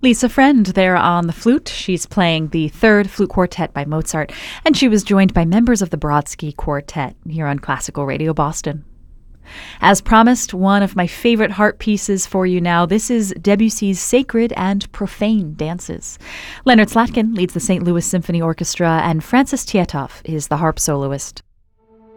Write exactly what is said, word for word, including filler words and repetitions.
Lisa Friend there on the flute. She's playing the third flute quartet by Mozart, and she was joined by members of the Brodsky Quartet here on Classical Radio Boston. As promised, one of my favorite harp pieces for you now. This is Debussy's Sacred and Profane Dances. Leonard Slatkin leads the Saint Louis Symphony Orchestra, and Francis Tietoff is the harp soloist.